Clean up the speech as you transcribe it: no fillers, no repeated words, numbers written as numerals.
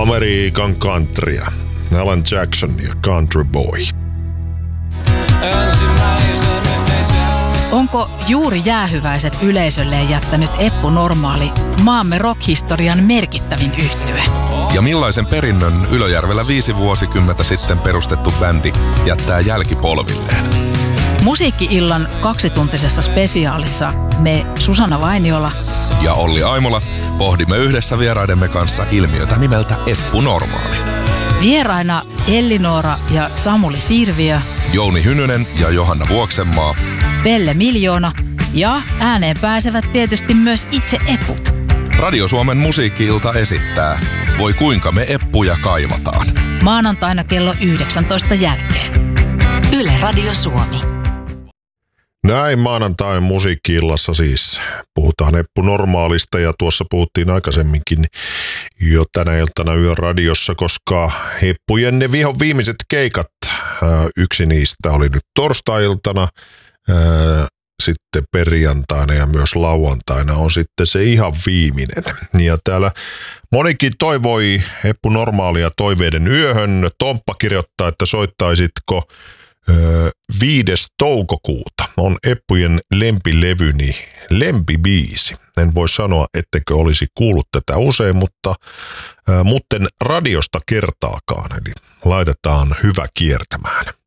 Amerikan countrya. Alan Jackson ja Country Boy. Onko juuri jäähyväiset yleisölleen jättänyt Eppu Normaali maamme rock-historian merkittävin yhtye? Ja millaisen perinnön Ylöjärvellä 5 vuosikymmentä sitten perustettu bändi jättää jälkipolvilleen? Musiikki-illan 2-tuntisessa spesiaalissa me Susanna Vainiola ja Olli Aimola pohdimme yhdessä vieraidemme kanssa ilmiötä nimeltä Eppu Normaali. Vieraina Elli-Noora ja Samuli Sirviö, Jouni Hynynen ja Johanna Vuoksenmaa, Pelle Miljoona ja ääneen pääsevät tietysti myös itse eput. Radio Suomen musiikki-ilta esittää Voi kuinka me eppuja kaivataan. Maanantaina kello 19 jälkeen. Yle Radio Suomi. Näin maanantain musiikki-illassa siis puhutaan Eppu Normaalista ja tuossa puhuttiin aikaisemminkin jo tänä iltana Yön radiossa, koska Eppujen ne viimeiset keikat, yksi niistä oli nyt torstai-iltana, sitten perjantaina ja myös lauantaina on sitten se ihan viimeinen. Ja täällä monikin toivoi Eppu Normaalia toiveiden yöhön. Tomppa kirjoittaa, että soittaisitko 5. toukokuuta on Eppujen lempilevyni, lempibiisi. En voi sanoa, ettekö olisi kuullut tätä usein, mutta mutten radiosta kertaakaan, eli laitetaan hyvä kiertämään.